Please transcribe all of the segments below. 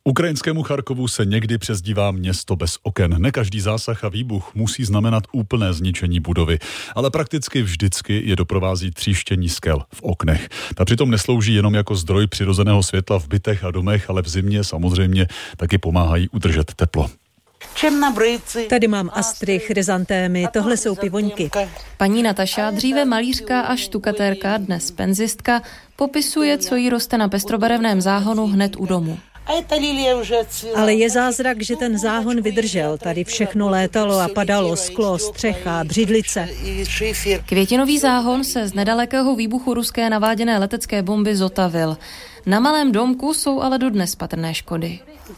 Ukrajinskému Charkovu se někdy přezdívá město bez oken. Ne každý zásah a výbuch musí znamenat úplné zničení budovy, ale prakticky vždycky je doprovází tříštění skel v oknech. Ta přitom neslouží jenom jako zdroj přirozeného světla v bytech a domech, ale v zimě samozřejmě taky pomáhají udržet teplo. Tady mám astry, chryzantémy, tohle jsou pivoňky. Paní Nataša, dříve malířka a štukatérka, dnes penzistka, popisuje, co jí roste na pestrobarevném záhonu hned u domu. Ale je zázrak, že ten záhon vydržel. Tady všechno létalo a padalo, sklo, střecha, břidlice. Květinový záhon se z nedalekého výbuchu ruské naváděné letecké bomby zotavil. Na malém domku jsou ale dodnes patrné škody.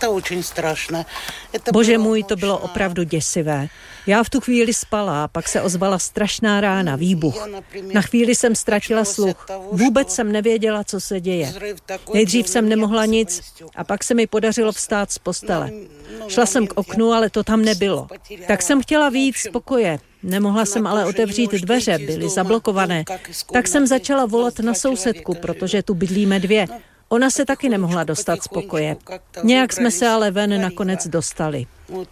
Bože můj, to bylo opravdu děsivé. Já v tu chvíli spala a pak se ozvala strašná rána, výbuch. Na chvíli jsem ztratila sluch. Vůbec jsem nevěděla, co se děje. Nejdřív jsem nemohla nic a pak se mi podařilo vstát z postele. Šla jsem k oknu, ale to tam nebylo. Tak jsem chtěla vyjít z pokoje. Nemohla jsem ale otevřít dveře, byly zablokované. Tak jsem začala volat na sousedku, protože tu bydlíme dvě. Ona se taky nemohla dostat z pokoje. Nějak jsme se ale ven nakonec dostali.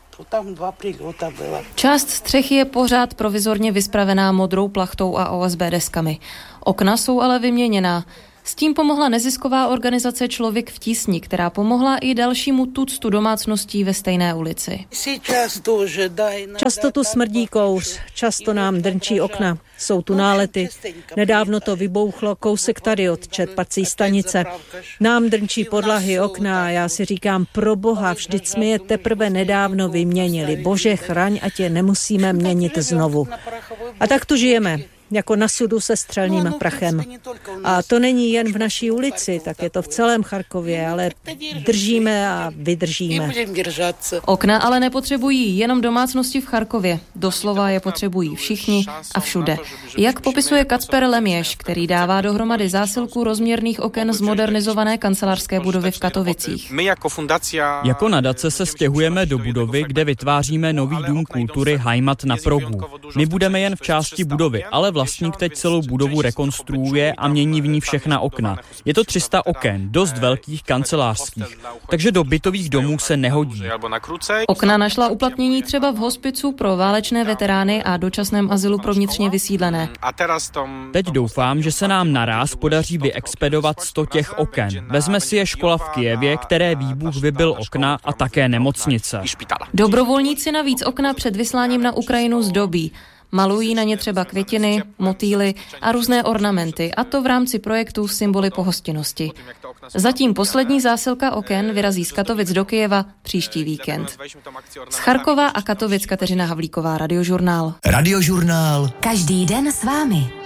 Část střechy je pořád provizorně vyspravená modrou plachtou a OSB deskami. Okna jsou ale vyměněná. S tím pomohla nezisková organizace Člověk v tísni, která pomohla i dalšímu tuctu domácností ve stejné ulici. Často tu smrdí kouř, často nám drnčí okna, jsou tu nálety. Nedávno to vybouchlo kousek tady od čerpací stanice. Nám drnčí podlahy, okna a já si říkám, pro Boha, vždyť jsme je teprve nedávno vyměnili. Bože, chraň, ať je nemusíme měnit znovu. A tak tu žijeme. Jako na sudu se střelným prachem. A to není jen v naší ulici, tak je to v celém Charkově, ale držíme a vydržíme. Okna ale nepotřebují jenom domácnosti v Charkově. Doslova je potřebují všichni a všude. Jak popisuje Kacper Leměš, který dává dohromady zásilku rozměrných oken z modernizované kancelářské budovy v Katovicích. Jako nadace se stěhujeme do budovy, kde vytváříme nový dům kultury Heimat na Progu. My budeme jen v části budovy, ale vlastník teď celou budovu rekonstruuje a mění v ní všechna okna. Je to 300 oken, dost velkých kancelářských, takže do bytových domů se nehodí. Okna našla uplatnění třeba v hospicu pro válečné veterány a dočasném azylu pro vnitřně vysídlené. Teď doufám, že se nám naráz podaří vyexpedovat 100 těch oken. Vezme si je škola v Kyjevě, které výbuch vybil okna, a také nemocnice. Dobrovolníci navíc okna před vysláním na Ukrajinu zdobí. Malují na ně třeba květiny, motýly a různé ornamenty, a to v rámci projektu Symboly pohostinnosti. Zatím poslední zásilka oken vyrazí z Katovic do Kyjeva příští víkend. Z Charkova a Katovic Kateřina Havlíková, Radiožurnál. Radiožurnál. Každý den s vámi.